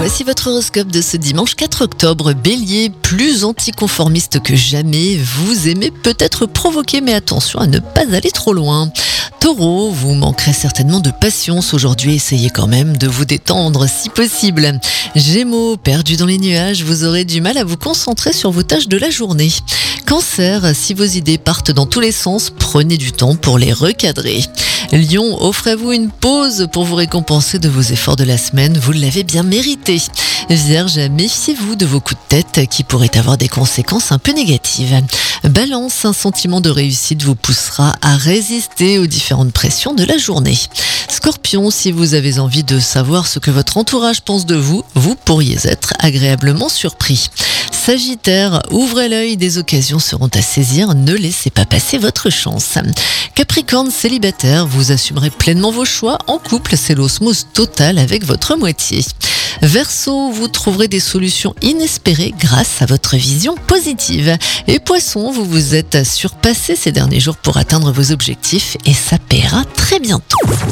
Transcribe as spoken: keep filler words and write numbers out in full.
Voici votre horoscope de ce dimanche quatre octobre. Bélier, plus anticonformiste que jamais, vous aimez peut-être provoquer, mais attention à ne pas aller trop loin. Taureau, vous manquerez certainement de patience aujourd'hui, essayez quand même de vous détendre si possible. Gémeaux, perdu dans les nuages, vous aurez du mal à vous concentrer sur vos tâches de la journée. Cancer, si vos idées partent dans tous les sens, prenez du temps pour les recadrer. Lion, offrez-vous une pause pour vous récompenser de vos efforts de la semaine, vous l'avez bien mérité. Vierge, méfiez-vous de vos coups de tête qui pourraient avoir des conséquences un peu négatives. Balance, un sentiment de réussite vous poussera à résister aux différentes pressions de la journée. Scorpion, si vous avez envie de savoir ce que votre entourage pense de vous, vous pourriez être agréablement surpris. Sagittaire, ouvrez l'œil, des occasions seront à saisir, ne laissez pas passer votre chance. Capricorne, célibataire, vous assumerez pleinement vos choix. En couple, c'est l'osmose totale avec votre moitié. Verseau, vous trouverez des solutions inespérées grâce à votre vision positive. Et Poisson, vous vous êtes surpassé ces derniers jours pour atteindre vos objectifs et ça paiera très bientôt.